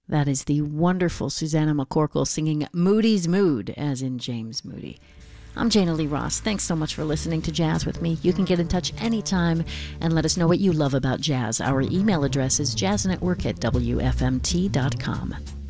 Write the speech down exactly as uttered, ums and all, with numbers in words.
That is the wonderful Susanna McCorkle singing Moody's Mood, as in James Moody. I'm Jana Lee Ross. Thanks so much for listening to Jazz with me. You can get in touch anytime and let us know what you love about jazz. Our email address is jazznetwork at w f m t dot com.